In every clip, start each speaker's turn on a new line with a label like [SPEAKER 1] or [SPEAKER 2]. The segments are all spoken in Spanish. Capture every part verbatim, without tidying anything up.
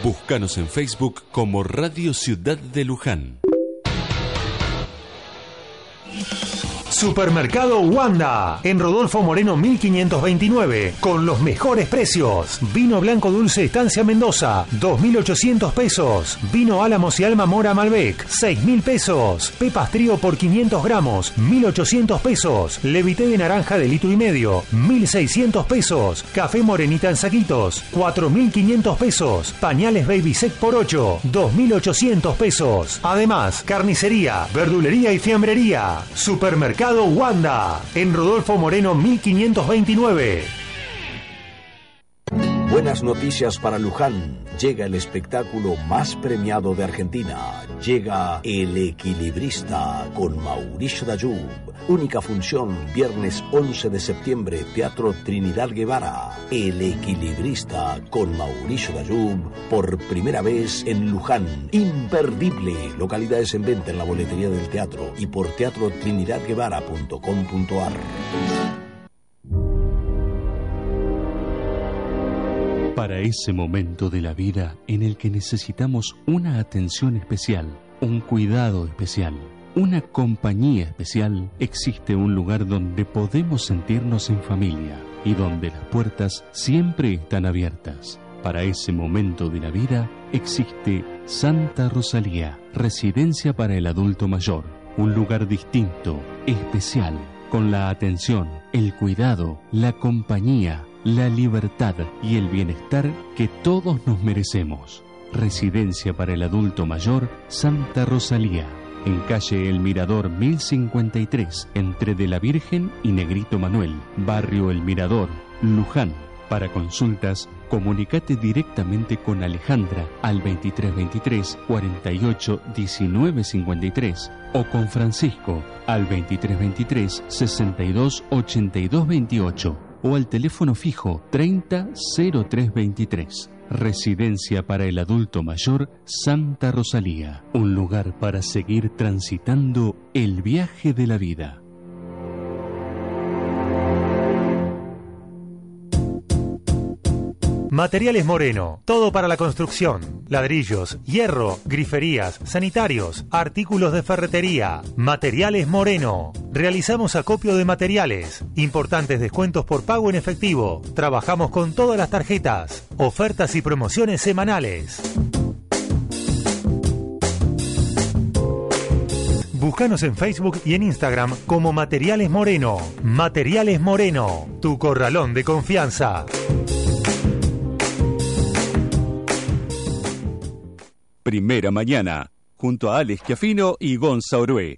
[SPEAKER 1] Búscanos en Facebook como Radio Ciudad de Luján.
[SPEAKER 2] Supermercado Wanda, en Rodolfo Moreno mil quinientos veintinueve, con los mejores precios. Vino blanco dulce Estancia Mendoza, dos mil ochocientos pesos. Vino Álamos y Alma Mora Malbec, seis mil pesos. Pepas Trío por quinientos gramos, mil ochocientos pesos. Levité de naranja de litro y medio, mil seiscientos pesos. Café Morenita en saquitos, cuatro mil quinientos pesos. Pañales Baby Sec por ocho, dos mil ochocientos pesos. Además, carnicería, verdulería y fiambrería. Supermercado Wanda, en Rodolfo Moreno mil quinientos veintinueve.
[SPEAKER 3] Buenas noticias para Luján. Llega el espectáculo más premiado de Argentina. Llega El Equilibrista con Mauricio Dayub. Única función, viernes once de septiembre, Teatro Trinidad Guevara. El Equilibrista con Mauricio Dayub, por primera vez en Luján. Imperdible. Localidades en venta en la boletería del teatro y por teatro trinidad guevara punto com punto ar.
[SPEAKER 1] Para ese momento de la vida en el que necesitamos una atención especial, un cuidado especial, una compañía especial, existe un lugar donde podemos sentirnos en familia y donde las puertas siempre están abiertas. Para ese momento de la vida existe Santa Rosalía, residencia para el adulto mayor, un lugar distinto, especial, con la atención, el cuidado, la compañía, la libertad y el bienestar que todos nos merecemos. Residencia para el adulto mayor Santa Rosalía, en calle El Mirador mil cincuenta y tres, entre De la Virgen y Negrito Manuel, barrio El Mirador, Luján. Para consultas, comunicate directamente con Alejandra al veintitrés veintitrés, cuarenta y ocho, diecinueve cincuenta y tres o con Francisco al veintitrés veintitrés, sesenta y dos, ochenta y dos veintiocho o al teléfono fijo treinta cero tres veintitrés. Residencia para el adulto mayor Santa Rosalía, un lugar para seguir transitando el viaje de la vida.
[SPEAKER 2] Materiales Moreno, todo para la construcción, ladrillos, hierro, griferías, sanitarios, artículos de ferretería. Materiales Moreno, realizamos acopio de materiales, importantes descuentos por pago en efectivo, trabajamos con todas las tarjetas, ofertas y promociones semanales. Búscanos en Facebook y en Instagram como Materiales Moreno. Materiales Moreno, tu corralón de confianza.
[SPEAKER 1] Primera Mañana, junto a Alex Chiafino y Gonza Orué.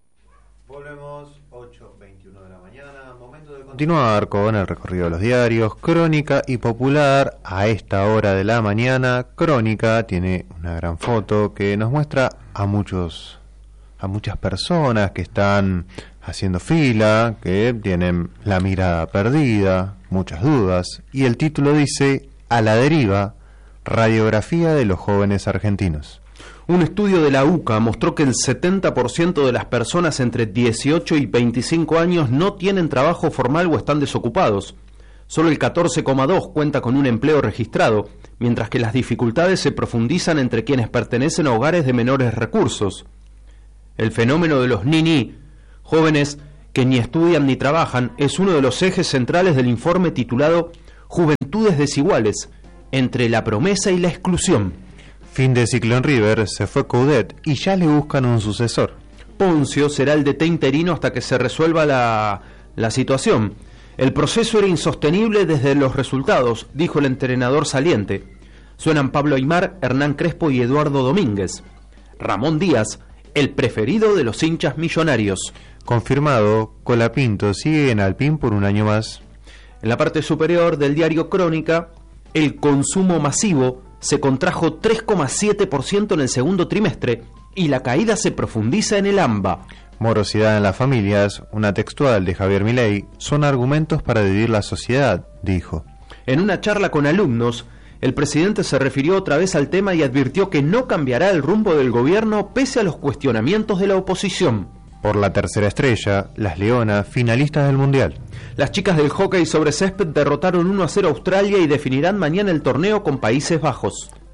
[SPEAKER 4] Volvemos, ocho veintiuno de la mañana, momento de continuar con el recorrido de los diarios. Crónica y Popular, a esta hora de la mañana. Crónica tiene una gran foto que nos muestra a muchos, a muchas personas que están haciendo fila, que tienen la mirada perdida, muchas dudas, y el título dice: A la deriva, radiografía de los jóvenes argentinos.
[SPEAKER 5] Un estudio de la U C A mostró que el setenta por ciento de las personas entre dieciocho y veinticinco años no tienen trabajo formal o están desocupados. Solo el catorce coma dos por ciento cuenta con un empleo registrado, mientras que las dificultades se profundizan entre quienes pertenecen a hogares de menores recursos. El fenómeno de los ni-ni, jóvenes que ni estudian ni trabajan, es uno de los ejes centrales del informe titulado Juventudes Desiguales, entre la promesa y la exclusión.
[SPEAKER 4] Fin de ciclo en River, se fue Coudet y ya le buscan un sucesor.
[SPEAKER 5] Poncio será el D T interino hasta que se resuelva la, la situación. El proceso era insostenible desde los resultados, dijo el entrenador saliente. Suenan Pablo Aimar, Hernán Crespo y Eduardo Domínguez. Ramón Díaz, el preferido de los hinchas millonarios.
[SPEAKER 4] Confirmado, Colapinto sigue en Alpín por un año más.
[SPEAKER 5] En la parte superior del diario Crónica, el consumo masivo se contrajo tres coma siete por ciento en el segundo trimestre y la caída se profundiza en el AMBA.
[SPEAKER 4] Morosidad en las familias, una textual de Javier Milei, son argumentos para dividir la sociedad, dijo.
[SPEAKER 5] En una charla con alumnos, el presidente se refirió otra vez al tema y advirtió que no cambiará el rumbo del gobierno pese a los cuestionamientos de la oposición.
[SPEAKER 4] Por la tercera estrella, las Leonas, finalistas del Mundial.
[SPEAKER 5] Las chicas del hockey sobre césped derrotaron uno a cero a Australia y definirán mañana el torneo con Países Bajos.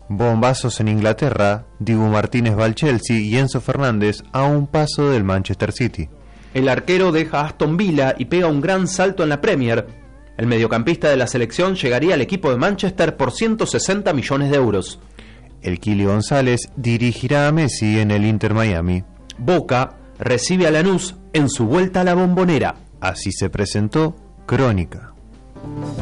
[SPEAKER 4] Bombazos en Inglaterra, Dibu Martínez va al Chelsea y Enzo Fernández a un paso del Manchester City.
[SPEAKER 5] El arquero deja a Aston Villa y pega un gran salto en la Premier. El mediocampista de la selección llegaría al equipo de Manchester por ciento sesenta millones de euros.
[SPEAKER 4] El Kili González dirigirá a Messi en el Inter Miami.
[SPEAKER 5] Boca recibe a Lanús en su vuelta a la Bombonera.
[SPEAKER 4] Así se presentó Crónica.